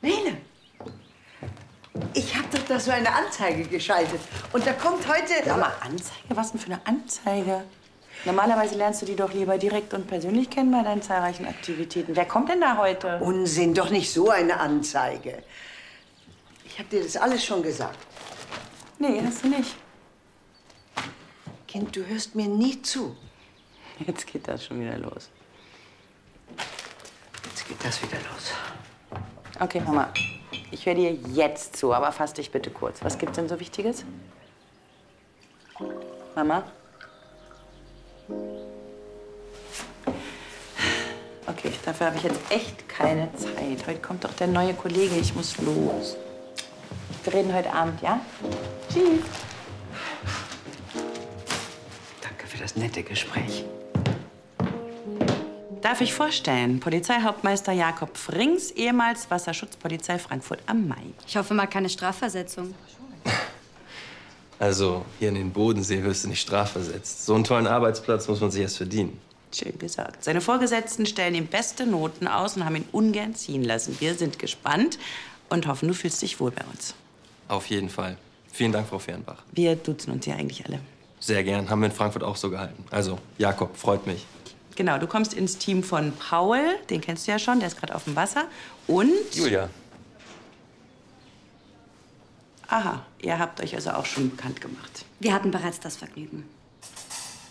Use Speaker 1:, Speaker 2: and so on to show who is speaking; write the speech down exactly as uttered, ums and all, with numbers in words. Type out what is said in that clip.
Speaker 1: Lene, ich habe doch da so eine Anzeige geschaltet. Und da kommt heute...
Speaker 2: Sag mal, Anzeige? Was denn für eine Anzeige? Normalerweise lernst du die doch lieber direkt und persönlich kennen bei deinen zahlreichen Aktivitäten. Wer kommt denn da heute?
Speaker 1: Unsinn, doch nicht so eine Anzeige. Ich habe dir das alles schon gesagt.
Speaker 2: Nee, hast du nicht.
Speaker 1: Kind, du hörst mir nie zu.
Speaker 2: Jetzt geht das schon wieder los.
Speaker 1: Jetzt geht das wieder los.
Speaker 2: Okay, Mama. Ich höre dir jetzt zu, aber fass dich bitte kurz. Was gibt's denn so Wichtiges? Mama? Okay, dafür habe ich jetzt echt keine Zeit. Heute kommt doch der neue Kollege. Ich muss los. Wir reden heute Abend, ja? Tschüss.
Speaker 1: Danke für das nette Gespräch.
Speaker 2: Darf ich vorstellen, Polizeihauptmeister Jakob Frings, ehemals Wasserschutzpolizei Frankfurt am Main.
Speaker 3: Ich hoffe mal keine Strafversetzung.
Speaker 4: Also, hier in den Bodensee wirst du nicht strafversetzt. So einen tollen Arbeitsplatz muss man sich erst verdienen.
Speaker 2: Schön gesagt. Seine Vorgesetzten stellen ihm beste Noten aus und haben ihn ungern ziehen lassen. Wir sind gespannt und hoffen, du fühlst dich wohl bei uns.
Speaker 4: Auf jeden Fall. Vielen Dank, Frau Fehrenbach.
Speaker 2: Wir duzen uns ja eigentlich alle.
Speaker 4: Sehr gern. Haben wir in Frankfurt auch so gehalten. Also, Jakob, freut mich.
Speaker 2: Genau, du kommst ins Team von Paul, den kennst du ja schon, der ist gerade auf dem Wasser. Und...
Speaker 4: Julia.
Speaker 2: Aha, ihr habt euch also auch schon bekannt gemacht.
Speaker 3: Wir hatten bereits das Vergnügen.